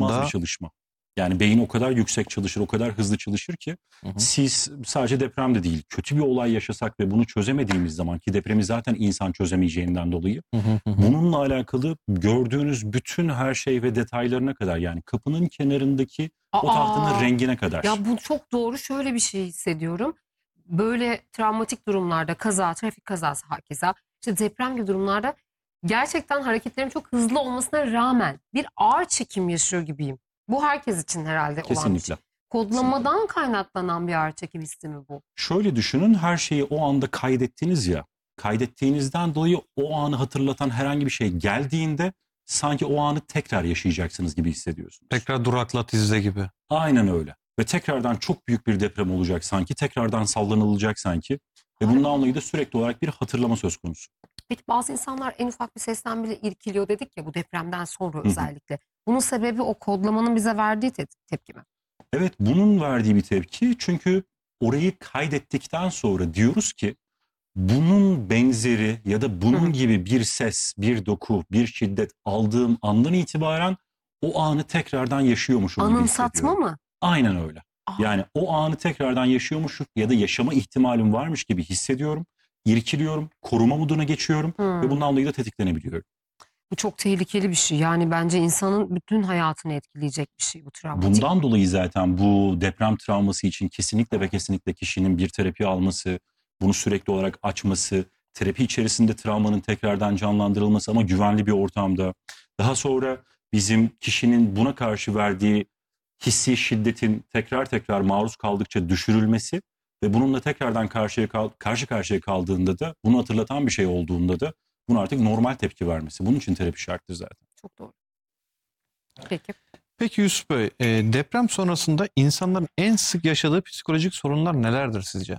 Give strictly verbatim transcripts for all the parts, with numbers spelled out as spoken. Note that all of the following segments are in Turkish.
İnanılmaz bir çalışma. Yani beyin o kadar yüksek çalışır, o kadar hızlı çalışır ki Hı hı. siz sadece depremde değil, kötü bir olay yaşasak ve bunu çözemediğimiz zaman, ki depremi zaten insan çözemeyeceğinden dolayı, Hı hı hı hı. bununla alakalı gördüğünüz bütün her şey ve detaylarına kadar, yani kapının kenarındaki o tahtanın Aa, rengine kadar. ya bu çok doğru. Şöyle bir şey hissediyorum. Böyle travmatik durumlarda, kaza, trafik kazası hakeza, işte deprem gibi durumlarda gerçekten hareketlerim çok hızlı olmasına rağmen bir ağır çekim yaşıyor gibiyim. Bu herkes için herhalde olan bir şey. Kesinlikle. Kodlamadan kaynaklanan bir ağır çekim hissi mi bu? Şöyle düşünün, her şeyi o anda kaydettiniz ya, kaydettiğinizden dolayı o anı hatırlatan herhangi bir şey geldiğinde sanki o anı tekrar yaşayacaksınız gibi hissediyorsunuz. Tekrar duraklat izle gibi. Aynen öyle. Ve tekrardan çok büyük bir deprem olacak sanki, tekrardan sallanılacak sanki. Ve Harika. bundan dolayı da sürekli olarak bir hatırlama söz konusu. Peki bazı insanlar en ufak bir sesten bile irkiliyor dedik ya, bu depremden sonra Hı hı. özellikle. Bunun sebebi o kodlamanın bize verdiği te- tepki mi? Evet, bunun verdiği bir tepki, çünkü orayı kaydettikten sonra diyoruz ki bunun benzeri ya da Hı bunun hı. gibi bir ses, bir doku, bir şiddet aldığım andan itibaren o anı tekrardan yaşıyormuşum gibi Anımsatma hissediyorum. mı? Aynen öyle. Aa, Yani o anı tekrardan yaşıyormuşum ya da yaşama ihtimalim varmış gibi hissediyorum. İrkiliyorum, koruma moduna geçiyorum ve hmm. bundan dolayı da tetiklenebiliyorum. Bu çok tehlikeli bir şey. Yani bence insanın bütün hayatını etkileyecek bir şey bu travmatik. Bundan dolayı zaten bu deprem travması için kesinlikle ve kesinlikle kişinin bir terapi alması, bunu sürekli olarak açması, terapi içerisinde travmanın tekrardan canlandırılması ama güvenli bir ortamda. Daha sonra bizim kişinin buna karşı verdiği hissi şiddetin tekrar tekrar maruz kaldıkça düşürülmesi ve bununla tekrardan karşıya kal karşı karşıya kaldığında da bunu hatırlatan bir şey olduğunda da buna artık normal tepki vermesi. Bunun için terapi şarttır zaten. Çok doğru. Peki. Peki Yusuf Bey, e, deprem sonrasında insanların en sık yaşadığı psikolojik sorunlar nelerdir sizce?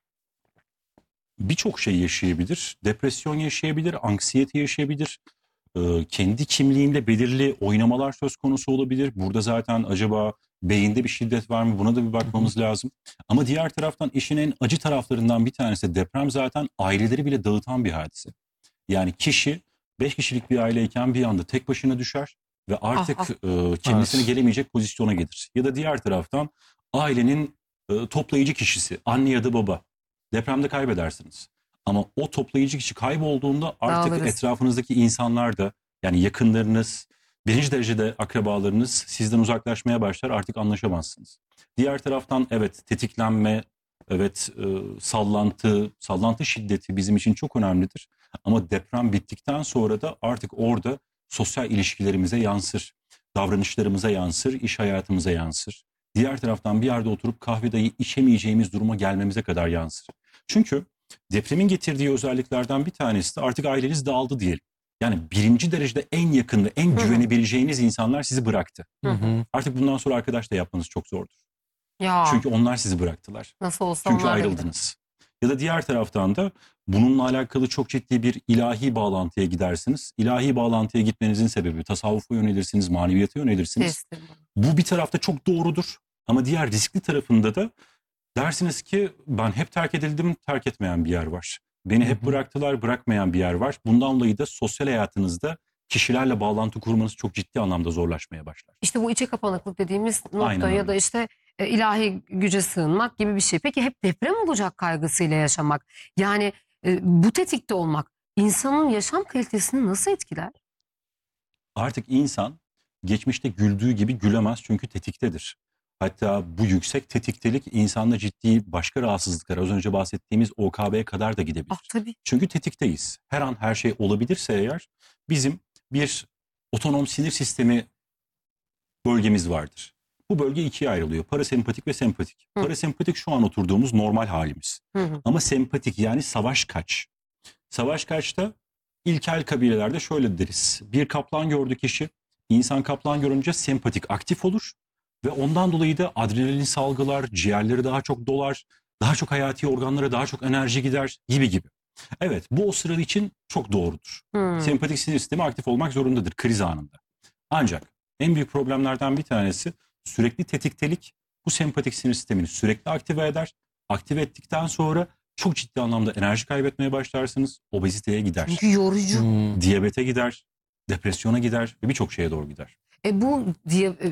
Birçok şey yaşayabilir. Depresyon yaşayabilir, anksiyete yaşayabilir. Ee, kendi kimliğinde belirli oynamalar söz konusu olabilir. Burada zaten acaba beyinde bir şiddet var mı? Buna da bir bakmamız lazım. Ama diğer taraftan işin en acı taraflarından bir tanesi, deprem zaten aileleri bile dağıtan bir hadise. Yani kişi beş kişilik bir aileyken bir anda tek başına düşer ve artık Ah, e, kendisine Evet. gelemeyecek pozisyona gelir. Ya da diğer taraftan ailenin e, toplayıcı kişisi, anne ya da baba. Depremde kaybedersiniz. Ama o toplayıcı kişi kaybolduğunda artık Dağılırız. etrafınızdaki insanlar da, yani yakınlarınız, birinci derecede akrabalarınız sizden uzaklaşmaya başlar, artık anlaşamazsınız. Diğer taraftan evet, tetiklenme, evet, e, sallantı, sallantı şiddeti bizim için çok önemlidir. Ama deprem bittikten sonra da artık orada sosyal ilişkilerimize yansır, davranışlarımıza yansır, iş hayatımıza yansır. Diğer taraftan bir yerde oturup kahve dahi içemeyeceğimiz duruma gelmemize kadar yansır. Çünkü depremin getirdiği özelliklerden bir tanesi de artık aileniz dağıldı diyelim. Yani birinci derecede en yakın ve en Hı hı. güvenebileceğiniz insanlar sizi bıraktı. Hı hı. Artık bundan sonra arkadaş da yapmanız çok zordur. Ya Çünkü onlar sizi bıraktılar. nasıl olsa Çünkü onlar da gider. ayrıldınız. Ya da diğer taraftan da bununla alakalı çok ciddi bir ilahi bağlantıya gidersiniz. İlahi bağlantıya gitmenizin sebebi, tasavvufa yönelirsiniz, maneviyata yönelirsiniz. Kestim. Bu bir tarafta çok doğrudur. Ama diğer riskli tarafında da dersiniz ki ben hep terk edildim, terk etmeyen bir yer var. Beni hep Hı hı. bıraktılar, bırakmayan bir yer var. Bundan dolayı da sosyal hayatınızda kişilerle bağlantı kurmanız çok ciddi anlamda zorlaşmaya başlar. İşte bu içe kapanıklık dediğimiz nokta Aynen ya öyle. da işte e, ilahi güce sığınmak gibi bir şey. Peki hep deprem olacak kaygısıyla yaşamak, yani e, bu tetikte olmak insanın yaşam kalitesini nasıl etkiler? Artık insan geçmişte güldüğü gibi gülemez, çünkü tetiktedir. Hatta bu yüksek tetiktelik insanda ciddi başka rahatsızlıklar, az önce bahsettiğimiz O K B'ye kadar da Ah gidebilir. tabii. Çünkü tetikteyiz. Her an her şey olabilirse eğer, bizim bir otonom sinir sistemi bölgemiz vardır. Bu bölge ikiye ayrılıyor. Parasempatik ve sempatik. Hı. Parasempatik şu an oturduğumuz normal halimiz. Hı hı. Ama sempatik, yani savaş kaç. Savaş kaçta ilkel kabilelerde şöyle deriz. Bir kaplan gördü kişi. İnsan kaplan görünce sempatik aktif olur. Ve ondan dolayı da adrenalin salgılar, ciğerleri daha çok dolar, daha çok hayati organlara daha çok enerji gider gibi gibi. Evet, bu o sırada için çok doğrudur. Hmm. Sempatik sinir sistemi aktif olmak zorundadır kriz anında. Ancak en büyük problemlerden bir tanesi sürekli tetiktelik. Bu sempatik sinir sistemini sürekli aktive eder. Aktive ettikten sonra çok ciddi anlamda enerji kaybetmeye başlarsınız. Obeziteye gider, Çünkü yorucu. Hmm. diyabete gider, depresyona gider ve birçok şeye doğru gider. E bu diye, e,